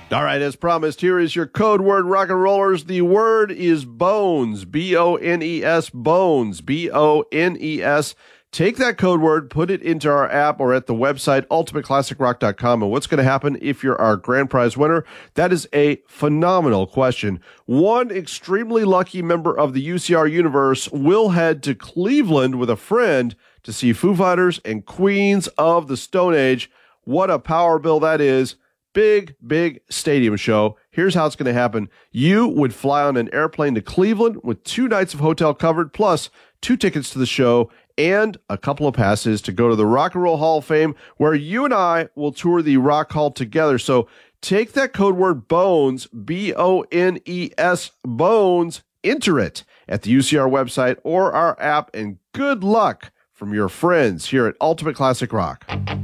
All right, as promised, here is your code word, rock and rollers. The word is bones, B-O-N-E-S, bones, B-O-N-E-S. Take that code word, put it into our app or at the website, ultimateclassicrock.com. And what's going to happen if you're our grand prize winner? That is a phenomenal question. One extremely lucky member of the UCR universe will head to Cleveland with a friend to see Foo Fighters and Queens of the Stone Age. What a power bill that is. Big stadium show. Here's how it's going to happen. You would fly on an airplane to Cleveland with 2 nights of hotel covered, plus 2 tickets to the show and a couple of passes to go to the Rock and Roll Hall of Fame, where you and I will tour the Rock Hall together. So take that code word BONES, B-O-N-E-S, BONES, enter it at the UCR website or our app, and good luck from your friends here at Ultimate Classic Rock.